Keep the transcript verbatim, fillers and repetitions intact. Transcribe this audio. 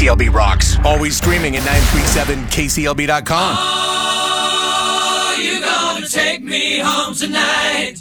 C L B rocks. Always streaming at nine three seven K C L B dot com. Oh, you're gonna take me home tonight.